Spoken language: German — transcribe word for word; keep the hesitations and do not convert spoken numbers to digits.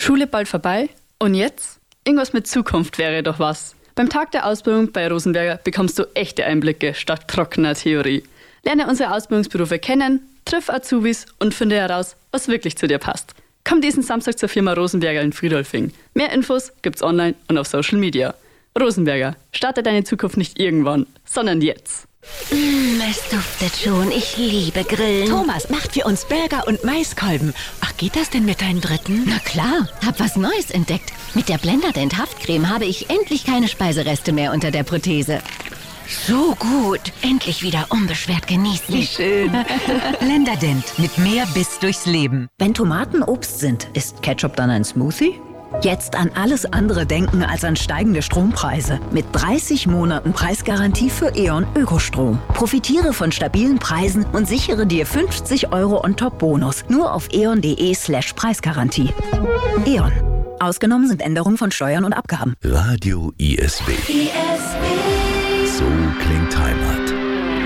Schule bald vorbei? Und jetzt? Irgendwas mit Zukunft wäre doch was. Beim Tag der Ausbildung bei Rosenberger bekommst du echte Einblicke statt trockener Theorie. Lerne unsere Ausbildungsberufe kennen, triff Azubis und finde heraus, was wirklich zu dir passt. Komm diesen Samstag zur Firma Rosenberger in Friedolfing. Mehr Infos gibt's online und auf Social Media. Rosenberger, starte deine Zukunft nicht irgendwann, sondern jetzt. Mm, es duftet schon. Ich liebe Grillen. Thomas macht für uns Burger und Maiskolben. Ach, geht das denn mit deinem dritten? Na klar, hab was Neues entdeckt. Mit der Blenderdent Haftcreme habe ich endlich keine Speisereste mehr unter der Prothese. So gut. Endlich wieder unbeschwert genießen. Wie schön. Blenderdent mit mehr Biss durchs Leben. Wenn Tomaten Obst sind, ist Ketchup dann ein Smoothie? Jetzt an alles andere denken als an steigende Strompreise. Mit dreißig Monaten Preisgarantie für E.ON Ökostrom. Profitiere von stabilen Preisen und sichere dir fünfzig Euro on top Bonus. Nur auf eon.de slash Preisgarantie. E.ON. Ausgenommen sind Änderungen von Steuern und Abgaben. Radio I S B. I S